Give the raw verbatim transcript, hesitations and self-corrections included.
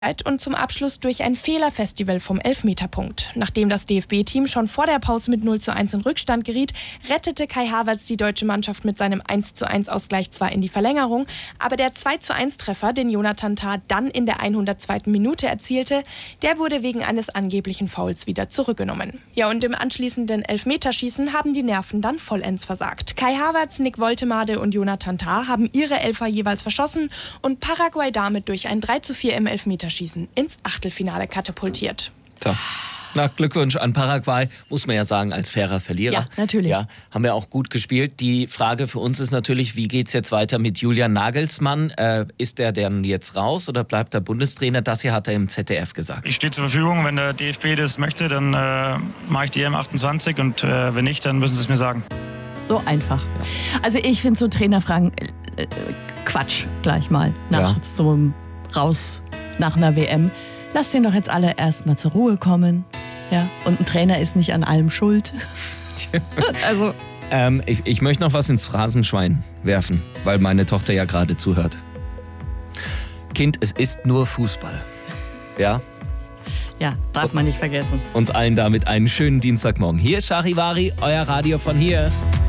und zum Abschluss durch ein Fehlerfestival vom Elfmeterpunkt. Nachdem das D F B-Team schon vor der Pause mit null zu eins in Rückstand geriet, rettete Kai Havertz die deutsche Mannschaft mit seinem eins zu eins Ausgleich zwar in die Verlängerung, aber der zwei zu eins Treffer, den Jonathan Tah dann in der hundertzweiten Minute erzielte, der wurde wegen eines angeblichen Fouls wieder zurückgenommen. Ja, und im anschließenden Elfmeterschießen haben die Nerven dann vollends versagt. Kai Havertz, Nick Woltemade und Jonathan Tah haben ihre Elfer jeweils verschossen und Paraguay damit durch ein drei zu vier im Elfmeterschießen ins Achtelfinale katapultiert. So. Na, Glückwunsch an Paraguay, muss man ja sagen, als fairer Verlierer. Ja, natürlich. Ja, haben wir auch gut gespielt. Die Frage für uns ist natürlich, wie geht es jetzt weiter mit Julian Nagelsmann? Äh, ist der denn jetzt raus oder bleibt er Bundestrainer? Das hier hat er im Z D F gesagt. Ich stehe zur Verfügung. Wenn der D F B das möchte, dann äh, mache ich die E M achtundzwanzig und äh, wenn nicht, dann müssen sie es mir sagen. So einfach. Also ich finde so Trainerfragen äh, Quatsch gleich mal nach Ja. so einem Raus nach einer W M. Lasst den doch jetzt alle erstmal zur Ruhe kommen. Ja? Und ein Trainer ist nicht an allem schuld. also Ähm, ich, ich möchte noch was ins Phrasenschwein werfen, weil meine Tochter ja gerade zuhört. Kind, es ist nur Fußball. Ja? ja, darf man nicht vergessen. Uns allen damit einen schönen Dienstagmorgen. Hier ist Charivari, euer Radio von hier.